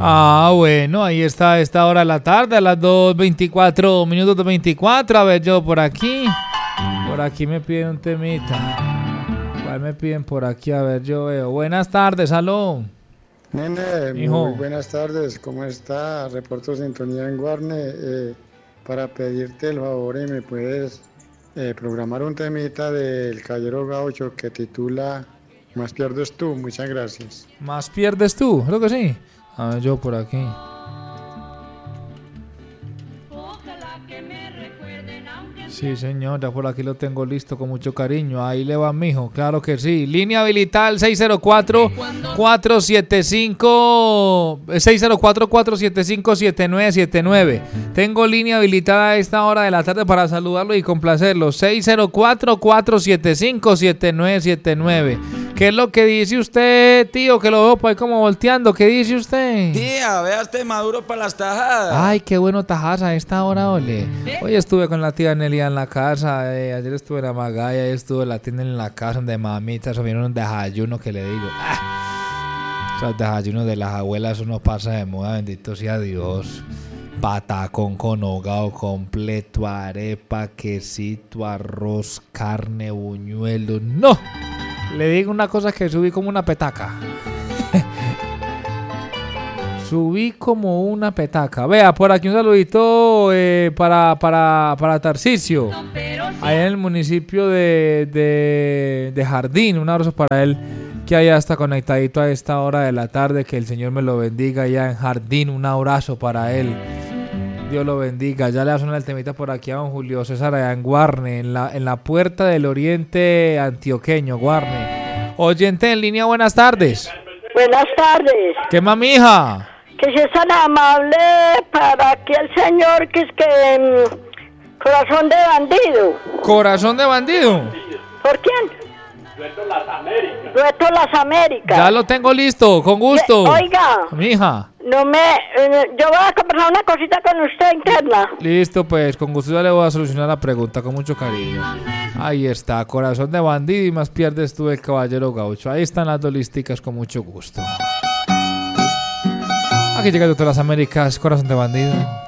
Ah, bueno, ahí está a esta hora de la tarde, a las 2:24 minutos de 24. A ver, yo por aquí me piden un temita. ¿Cuál me piden por aquí? A ver, yo veo. Buenas tardes, aló. Nene, Hijo. muy buenas tardes, ¿cómo está? Reporto sintonía en Guarne, para pedirte el favor y me puedes programar un temita del Caballero Gaucho que titula Más pierdes tú, muchas gracias. ¿Más pierdes tú? Creo que sí. A ver, yo por aquí. Sí, señor, ya por aquí lo tengo listo con mucho cariño. Ahí le va, mijo, claro que sí. Línea habilitada al 604-475-7979. Tengo línea habilitada a esta hora de la tarde para saludarlo y complacerlo. 604-475-7979. ¿Qué es lo que dice usted, tío? Que lo veo por ahí como volteando. ¿Qué dice usted? Tía, vea este Maduro para las tajadas. Ay, qué bueno tajadas a esta hora, ole. Hoy estuve con la tía Nelia en la casa. Ayer estuve en la Magaya. Ayer estuve en la tienda en la casa donde mamita se vieron un desayuno que le digo. Esos desayunos de las abuelas uno pasa de moda, bendito sea Dios. Patacón con hogao completo, arepa, quesito, arroz, carne, buñuelo. ¡No! Le digo una cosa que subí como una petaca. Subí como una petaca. Vea, por aquí un saludito para Tarcisio. Allá en el municipio de Jardín. Un abrazo para él, que allá está conectadito a esta hora de la tarde. Que el Señor me lo bendiga allá en Jardín. Un abrazo para él. Dios lo bendiga. Ya le va a sonar el temita por aquí a don Julio César allá en Guarne, en la puerta del oriente antioqueño, Guarne. Oyente en línea, buenas tardes. Buenas tardes. ¿Qué mamija? Que si es tan amable para aquí el señor que es que... Corazón de bandido. ¿Corazón de bandido? ¿Por quién? Dueto Las Américas. Ya lo tengo listo, con gusto. Oiga. Mija. Yo voy a conversar una cosita con usted interna. Listo, pues, con gusto ya le voy a solucionar la pregunta con mucho cariño. Ahí está, Corazón de bandido y Más pierdes tú, el Caballero Gaucho. Ahí están las dos listicas con mucho gusto. Aquí llega Dueto Las Américas, Corazón de bandido.